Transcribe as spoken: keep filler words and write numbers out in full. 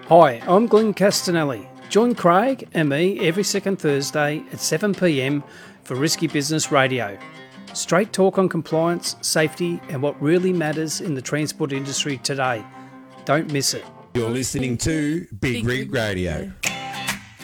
Hi, I'm Glenn Castanelli. Join Craig and me every second Thursday at seven p m for Risky Business Radio. Straight talk on compliance, safety and what really matters in the transport industry today. Don't miss it. You're listening to Big, Big Rig Radio.